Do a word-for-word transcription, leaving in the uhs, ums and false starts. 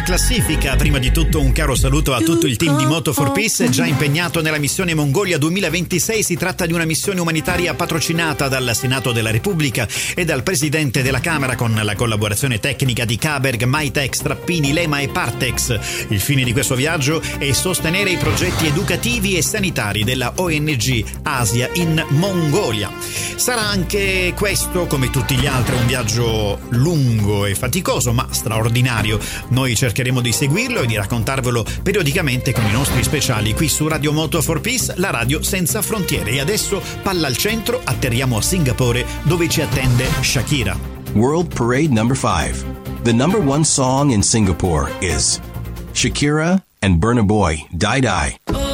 classifica. Prima di tutto un caro saluto a tutto il team di Moto for Peace già impegnato nella missione Mongolia duemilaventisei. Si tratta di una missione umanitaria patrocinata dal Senato della Repubblica e dal Presidente della Camera, con la collaborazione tecnica di Kaberg, Mytek, Strappini, Lema e Partex. Il fine di questo viaggio è sostenere i progetti educativi e sanitari della O N G Asia in Mongolia. Sarà anche questo, come tutti gli altri, un viaggio lungo e faticoso ma straordinario. Noi cercheremo di seguirlo e di raccontarvelo periodicamente con i nostri speciali qui su Radio Moto for Peace, la radio senza frontiere. E adesso palla al centro, atterriamo a Singapore dove ci attende Shakira. World Parade number five. The number one song in Singapore is Shakira and Burna Boy, Die Die.